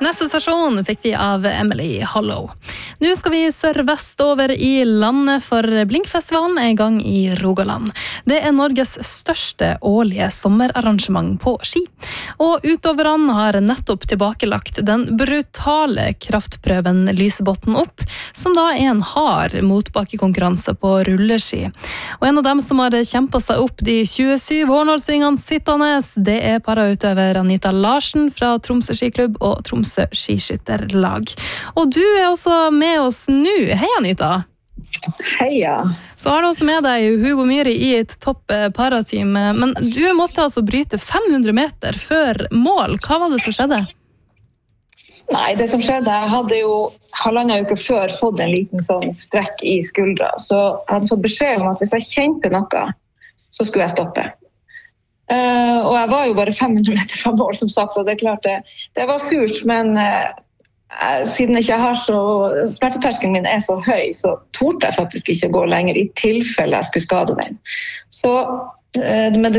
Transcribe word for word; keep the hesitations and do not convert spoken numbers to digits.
Neste stasjon fikk vi av Emily Hollow. Nå skal vi sørvest over i landet, for Blinkfestivalen er i gang i Rogaland. Det er Norges største årlige sommerarrangement på ski. Og utøverne har nettopp tilbakelagt den brutale kraftprøven Lysebotn opp, som da er en hard motbakkekonkurranse på rulleski. Og en av dem som har kjempet seg opp de tjuesyv hårnålsvingene sittende, det er parautøver Anita Larsen fra Tromsø skiklubb og Tromsø skiskytterlag. Og du er også med oss nå. Hei Anita! Heia! Så har du også med deg Hugo Myhre i et topp parateam, men du måtte altså bryte fem hundre meter før mål. Hva var det som skjedde? Nei, det som skjedde, jeg hadde jo halvannet uke før fått en liten sånn strekk i skuldra, så jeg hadde fått beskjed om at hvis jeg kjente noe, så skulle jeg stoppe. Uh, og jeg var jo bare fem hundre meter fra mål, som sagt, så det er klart det, det var surt, men uh, siden jeg ikke har så, smerteterskelen min er så høy, så torde jeg faktisk ikke gå lenger i tilfelle jeg skulle skade meg. Så uh, det